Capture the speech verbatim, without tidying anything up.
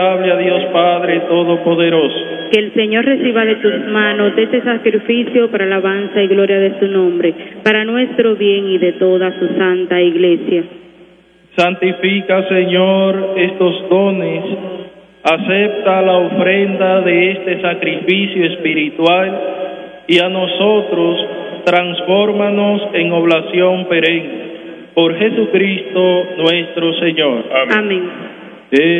A Dios Padre Todopoderoso. Que el Señor reciba de tus manos este sacrificio para alabanza y gloria de su nombre, para nuestro bien y de toda su santa iglesia. Santifica, Señor, estos dones, acepta la ofrenda de este sacrificio espiritual y a nosotros transfórmanos en oblación perenne. Por Jesucristo nuestro Señor. Amén. Amén.